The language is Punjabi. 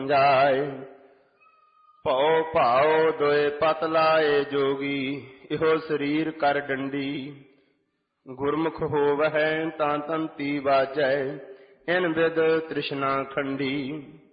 ਜਾਏ। ਭਉ ਭਾਉ ਦੋਇ ਪਤ ਲਾਏ ਜੋਗੀ, ਇਹੋ ਸਰੀਰ ਕਰ ਡੰਡੀ। ਗੁਰਮੁਖ ਹੋਵਹਿ ਤਾਂ ਤੰਤੀ ਵਾਜੈ, ਇਨ ਬਿਦ ਤ੍ਰਿਸ਼ਨਾ ਖੰਡੀ।